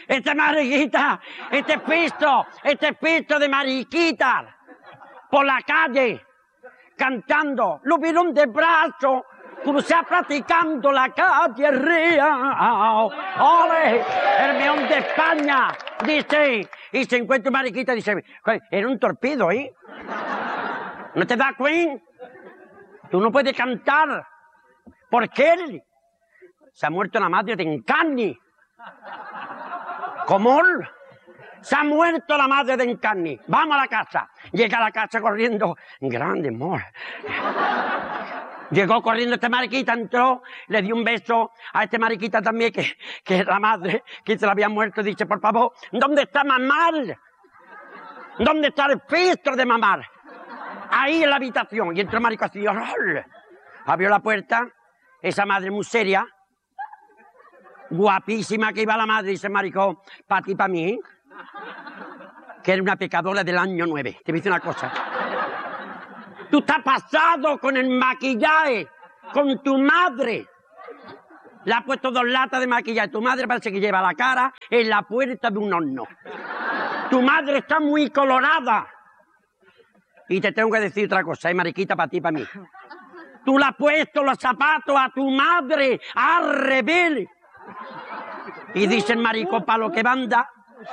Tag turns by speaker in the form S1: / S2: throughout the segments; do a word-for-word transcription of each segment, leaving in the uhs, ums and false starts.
S1: Este mariquita, este pisto, este pisto de mariquitas por la calle cantando, lo vieron de brazo, como se ha practicando la calle real. ¡Ole! El meón de España, dice, y se encuentra un mariquita y dice, era un torpedo, ¿eh? ¿No te das cuenta? Tú no puedes cantar, porque él se ha muerto la madre de Encarni. ¿Cómo? Se ha muerto la madre de Encarni. Vamos a la casa. Llega a la casa corriendo. Grande, amor. Llegó corriendo este mariquita, entró, le dio un beso a este mariquita también, que, que es la madre, que se la había muerto. Dice, por favor, ¿dónde está mamar? ¿Dónde está el filtro de mamar? Ahí en la habitación. Y entró el marico así, abrió la puerta, esa madre muy seria, guapísima que iba la madre, dice marico, para ti, para mí, que era una pecadora del año nueve. Te voy a decir una cosa. Tú estás pasado con el maquillaje, con tu madre. Le ha puesto dos latas de maquillaje. Tu madre parece que lleva la cara en la puerta de un horno. Tu madre está muy colorada. Y te tengo que decir otra cosa, ¿eh, mariquita? Para ti, para mí. Tú le has puesto los zapatos a tu madre al revés. Y dice el marico, para lo que banda.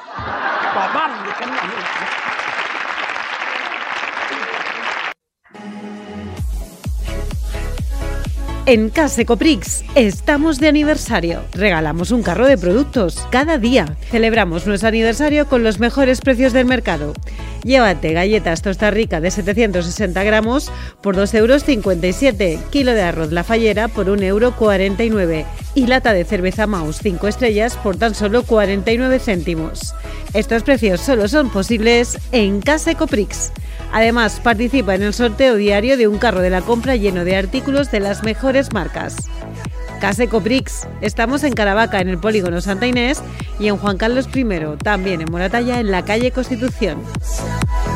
S2: En Case Coprix estamos de aniversario. Regalamos un carro de productos cada día. Celebramos nuestro aniversario con los mejores precios del mercado. Llévate galletas Tosta Rica de setecientos sesenta gramos por dos euros cincuenta y siete, kilo de arroz La Fallera por un euro cuarenta y nueve y lata de cerveza Maus cinco estrellas por tan solo cuarenta y nueve céntimos. Estos precios solo son posibles en Case Coprix. Además, participa en el sorteo diario de un carro de la compra lleno de artículos de las mejores marcas. Case Coprix. Estamos en Caravaca, en el polígono Santa Inés, y en Juan Carlos primero, también en Moratalla, en la calle Constitución.